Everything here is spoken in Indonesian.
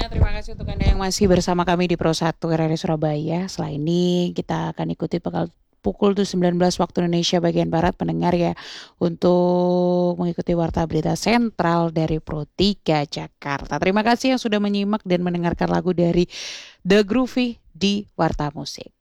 terima kasih untuk Anda yang masih bersama kami di Pro 1 RRI Surabaya. Setelah ini kita akan ikuti pukul 19 waktu Indonesia bagian Barat pendengar ya, untuk mengikuti Warta Berita Sentral dari Pro 3 Jakarta. Terima kasih yang sudah menyimak dan mendengarkan lagu dari The Groovy di Warta Musik.